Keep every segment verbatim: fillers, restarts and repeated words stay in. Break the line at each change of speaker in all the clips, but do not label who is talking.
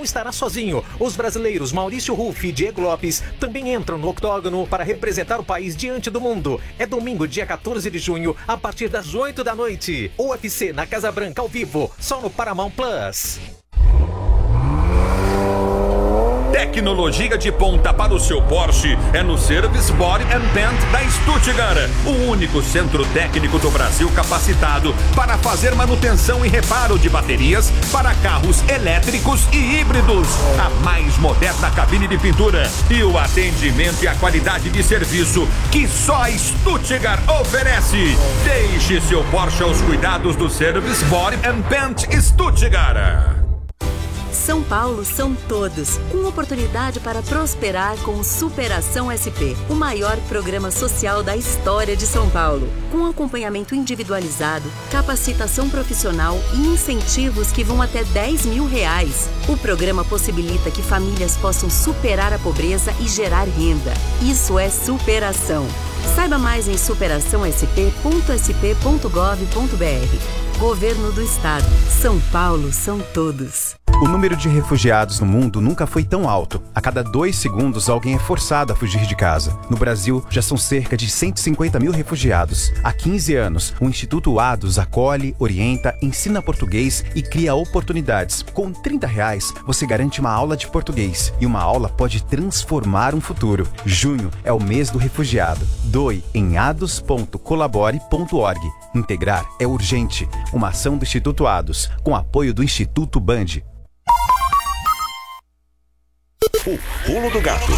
estará sozinho. Os brasileiros Maurício Ruff e Diego Lopes também entram no octógono para representar o país diante do mundo. É domingo, dia quatorze de junho, a partir das oito da noite. U F C na Casa Branca ao vivo, só no Paramount Plus.
Tecnologia de ponta para o seu Porsche é no Service Body and Paint da Stuttgart, o único centro técnico do Brasil capacitado para fazer manutenção e reparo de baterias para carros elétricos e híbridos. A mais moderna cabine de pintura e o atendimento e a qualidade de serviço que só a Stuttgart oferece. Deixe seu Porsche aos cuidados do Service Body and Paint Stuttgart.
São Paulo são todos, com oportunidade para prosperar com o Superação S P, o maior programa social da história de São Paulo. Com acompanhamento individualizado, capacitação profissional e incentivos que vão até dez mil reais. O programa possibilita que famílias possam superar a pobreza e gerar renda. Isso é superação. Saiba mais em superação s p ponto s p ponto gov ponto b r. Governo do Estado. São Paulo são todos.
O número de refugiados no mundo nunca foi tão alto. A cada dois segundos, alguém é forçado a fugir de casa. No Brasil, já são cerca de cento e cinquenta mil refugiados. Há quinze anos, o Instituto Ados acolhe, orienta, ensina português e cria oportunidades. Com trinta reais, você garante uma aula de português. E uma aula pode transformar um futuro. Junho é o mês do refugiado. Doe em ados ponto colabore ponto org. Integrar é urgente. Uma ação do Instituto Ados, com apoio do Instituto Band.
O Pulo do Gato.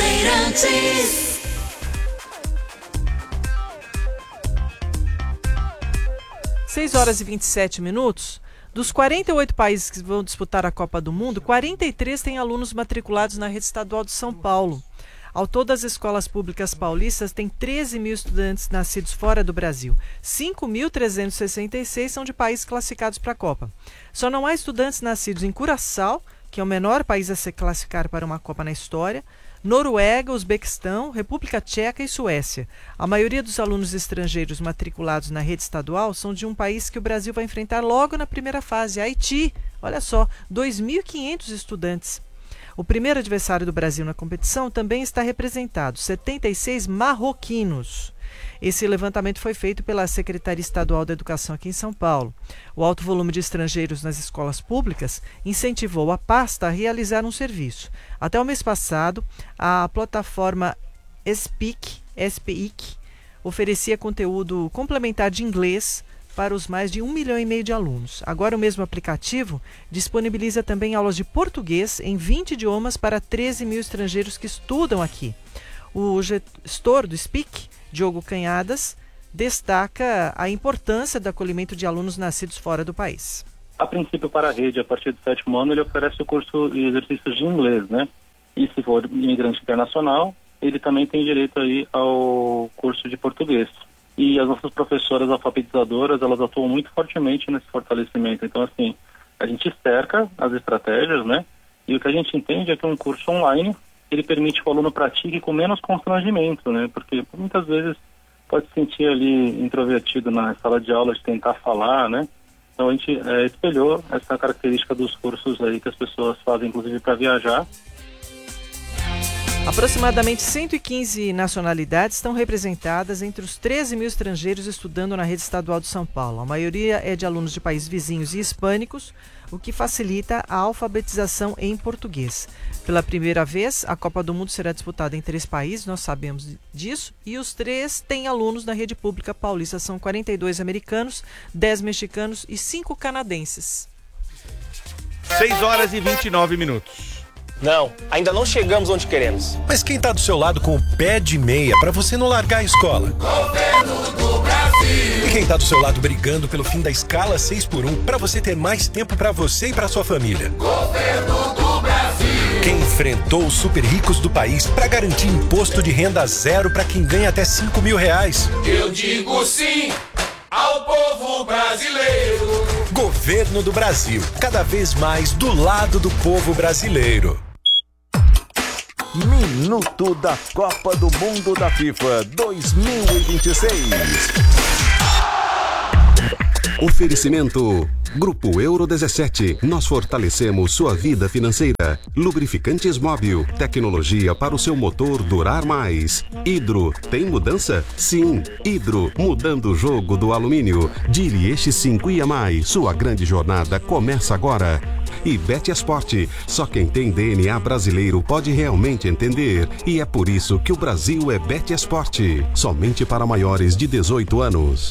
seis horas e vinte e sete minutos. Dos quarenta e oito países que vão disputar a Copa do Mundo, quarenta e três têm alunos matriculados na rede estadual de São Paulo. Ao todo, as escolas públicas paulistas têm treze mil estudantes nascidos fora do Brasil. cinco mil trezentos e sessenta e seis são de países classificados para a Copa. Só não há estudantes nascidos em Curaçao, que é o menor país a se classificar para uma Copa na história, Noruega, Uzbequistão, República Tcheca e Suécia. A maioria dos alunos estrangeiros matriculados na rede estadual são de um país que o Brasil vai enfrentar logo na primeira fase, Haiti. Olha só, dois mil e quinhentos estudantes. O primeiro adversário do Brasil na competição também está representado, setenta e seis marroquinos. Esse levantamento foi feito pela Secretaria Estadual da Educação aqui em São Paulo. O alto volume de estrangeiros nas escolas públicas incentivou a pasta a realizar um serviço. Até o mês passado, a plataforma Speak, S P I C, oferecia conteúdo complementar de inglês para os mais de um milhão e meio de alunos. Agora o mesmo aplicativo disponibiliza também aulas de português em vinte idiomas para treze mil estrangeiros que estudam aqui. O gestor do Speak, Diogo Canhadas, destaca a importância do acolhimento de alunos nascidos fora do país.
A princípio, para a rede, a partir do sétimo ano, ele oferece o curso e exercícios de inglês, né? E se for imigrante internacional, ele também tem direito aí ao curso de português. E as nossas professoras alfabetizadoras, elas atuam muito fortemente nesse fortalecimento. Então, assim, a gente cerca as estratégias, né? E o que a gente entende é que um curso online, ele permite que o aluno pratique com menos constrangimento, né? Porque muitas vezes pode se sentir ali introvertido na sala de aula de tentar falar, né? Então a gente é, espelhou essa característica dos cursos aí que as pessoas fazem, inclusive para viajar.
Aproximadamente cento e quinze nacionalidades estão representadas entre os treze mil estrangeiros estudando na rede estadual de São Paulo. A maioria é de alunos de países vizinhos e hispânicos, o que facilita a alfabetização em português. Pela primeira vez, a Copa do Mundo será disputada em três países, nós sabemos disso, e os três têm alunos na rede pública paulista. São quarenta e dois americanos, dez mexicanos e cinco canadenses.
seis horas e vinte e nove minutos.
Não, ainda não chegamos onde queremos.
Mas quem tá do seu lado com o pé de meia pra você não largar a escola?
Governo do Brasil.
E quem tá do seu lado brigando pelo fim da escala seis por um pra você ter mais tempo pra você e pra sua família?
Governo do Brasil.
Quem enfrentou os super ricos do país pra garantir imposto de renda zero pra quem ganha até cinco mil reais?
Eu digo sim ao povo brasileiro.
Governo do Brasil, cada vez mais do lado do povo brasileiro.
Minuto da Copa do Mundo da FIFA dois mil e vinte e seis.
Oferecimento Grupo Euro dezessete, nós fortalecemos sua vida financeira. Lubrificantes Móbil, tecnologia para o seu motor durar mais. Hidro, tem mudança? Sim, Hidro, mudando o jogo do alumínio. Gire este cinco e a mais, sua grande jornada começa agora. E Betesport, só quem tem D N A brasileiro pode realmente entender. E é por isso que o Brasil é Betesport, somente para maiores de dezoito anos.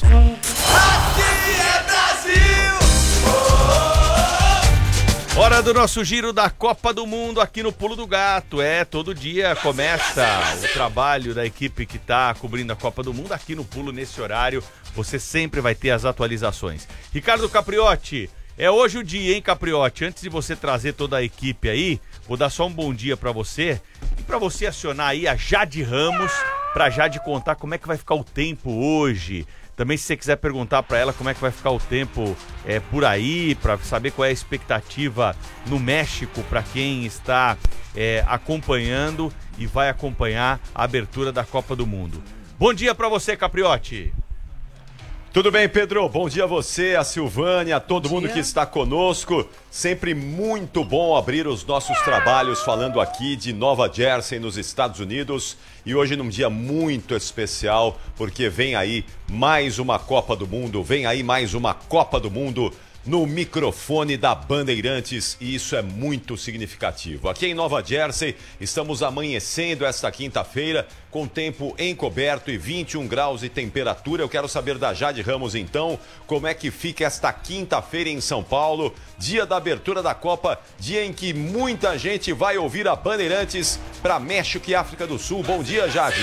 Hora do nosso giro da Copa do Mundo aqui no Pulo do Gato. É, todo dia começa o trabalho da equipe que está cobrindo a Copa do Mundo aqui no Pulo, nesse horário. Você sempre vai ter as atualizações. Ricardo Capriotti, é hoje o dia, hein, Capriotti? Antes de você trazer toda a equipe aí, vou dar só um bom dia para você e para você acionar aí a Jade Ramos, para Jade contar como é que vai ficar o tempo hoje. Também, se você quiser perguntar para ela como é que vai ficar o tempo é, por aí, para saber qual é a expectativa no México para quem está é, acompanhando e vai acompanhar a abertura da Copa do Mundo. Bom dia para você, Capriotti.
Tudo bem, Pedro? Bom dia a você, a Silvânia, a todo mundo que está conosco. Sempre muito bom abrir os nossos trabalhos falando aqui de Nova Jersey, nos Estados Unidos. E hoje num dia muito especial, porque vem aí mais uma Copa do Mundo, vem aí mais uma Copa do Mundo no microfone da Bandeirantes, e isso é muito significativo. Aqui em Nova Jersey, estamos amanhecendo esta quinta-feira com tempo encoberto e vinte e um graus de temperatura. Eu quero saber da Jade Ramos, então, como é que fica esta quinta-feira em São Paulo, dia da abertura da Copa, dia em que muita gente vai ouvir a Bandeirantes para México e África do Sul. Bom dia, Jade.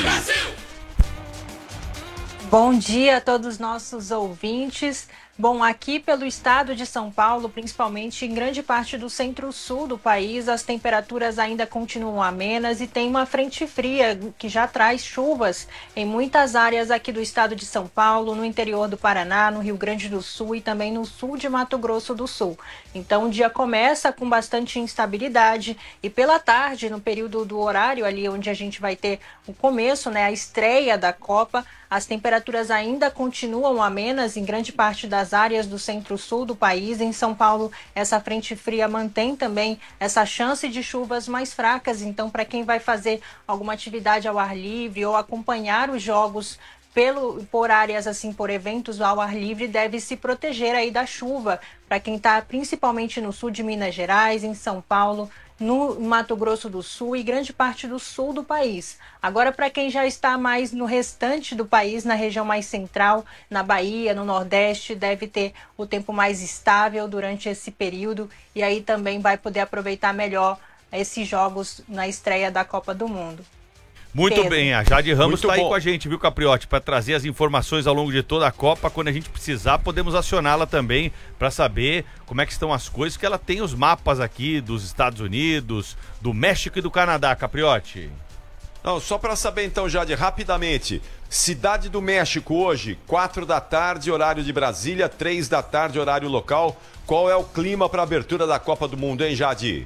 Bom dia a todos os nossos ouvintes. Bom, aqui pelo estado de São Paulo, principalmente em grande parte do centro-sul do país, as temperaturas ainda continuam amenas e tem uma frente fria que já traz chuvas em muitas áreas aqui do estado de São Paulo, no interior do Paraná, no Rio Grande do Sul e também no sul de Mato Grosso do Sul. Então o dia começa com bastante instabilidade e pela tarde, no período do horário ali onde a gente vai ter o começo, né, a estreia da Copa, as temperaturas ainda continuam amenas em grande parte das áreas do centro-sul do país. Em São Paulo, essa frente fria mantém também essa chance de chuvas mais fracas. Então, para quem vai fazer alguma atividade ao ar livre ou acompanhar os jogos pelo, por áreas assim, por eventos ao ar livre, deve se proteger aí da chuva. Para quem está principalmente no sul de Minas Gerais, em São Paulo, no Mato Grosso do Sul e grande parte do sul do país. Agora, para quem já está mais no restante do país, na região mais central, na Bahia, no Nordeste, deve ter o tempo mais estável durante esse período e aí também vai poder aproveitar melhor esses jogos na estreia da Copa do Mundo.
Muito
Pedro.
bem, a Jade Ramos
Muito
está aí
bom.
com a gente, viu, Capriotti? Para trazer as informações ao longo de toda a Copa. Quando a gente precisar, podemos acioná-la também para saber como é que estão as coisas, que ela tem os mapas aqui dos Estados Unidos, do México e do Canadá, Capriotti.
Não, só para saber então, Jade, rapidamente. Cidade do México hoje, quatro da tarde, horário de Brasília, três da tarde, horário local. Qual é o clima para a abertura da Copa do Mundo, hein, Jade?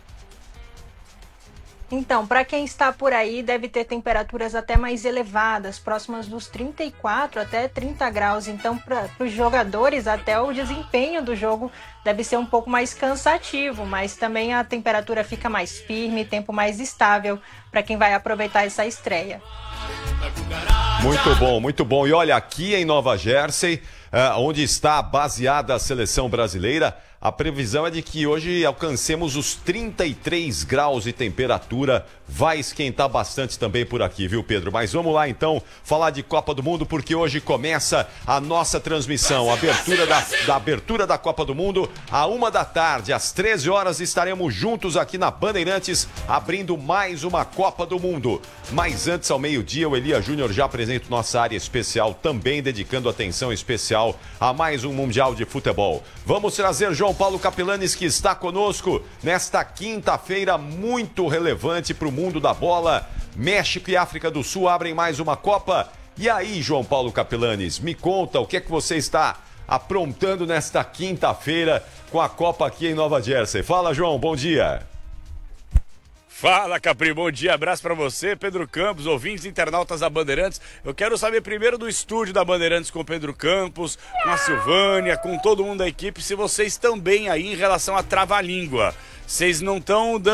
Então, para quem está por aí, deve ter temperaturas até mais elevadas, próximas dos trinta e quatro até trinta graus. Então, para os jogadores, até o desempenho do jogo deve ser um pouco mais cansativo, mas também a temperatura fica mais firme, tempo mais estável para quem vai aproveitar essa estreia.
Muito bom, muito bom. E olha, aqui em Nova Jersey, uh, onde está baseada a seleção brasileira, a previsão é de que hoje alcancemos os trinta e três graus de temperatura. Vai esquentar bastante também por aqui, viu, Pedro? Mas vamos lá, então, falar de Copa do Mundo, porque hoje começa a nossa transmissão. A abertura da, da abertura da Copa do Mundo, à uma da tarde, às treze horas, estaremos juntos aqui na Bandeirantes, abrindo mais uma Copa do Mundo. Mas antes, ao meio-dia, o Elia Júnior já apresenta nossa área especial, também dedicando atenção especial a mais um Mundial de Futebol. Vamos trazer João Paulo Capilanes, que está conosco nesta quinta-feira muito relevante para o mundo da bola. México e África do Sul abrem mais uma Copa. E aí, João Paulo Capilanes, me conta o que é que você está aprontando nesta quinta-feira com a Copa aqui em Nova Jersey. Fala, João, bom dia.
Fala, Capri, bom dia, abraço pra você, Pedro Campos, ouvintes, internautas da Bandeirantes. Eu quero saber primeiro do estúdio da Bandeirantes com o Pedro Campos, com a Silvânia, com todo mundo da equipe, se vocês estão bem aí em relação à trava-língua. Vocês não estão dando